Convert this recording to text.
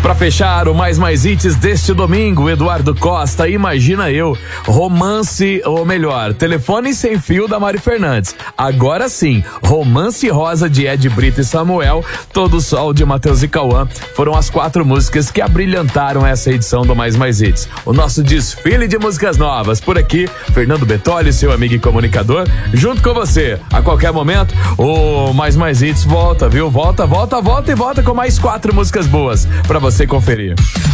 Pra fechar o Mais Hits deste domingo, Eduardo Costa, Imagina Eu, Romance, ou melhor, Telefone Sem Fio da Mari Fernandes. Agora sim, Romance Rosa de Ed Brito e Samuel, Todo Sol de Matheus e Cauã, foram as 4 músicas que abrilhantaram essa edição do Mais Hits. O nosso desfile de músicas novas. Por aqui, Fernando Bertoli, seu amigo e comunicador, junto com você. A qualquer momento, o Mais Hits volta, viu? Volta e volta com mais 4 músicas boas pra você conferir.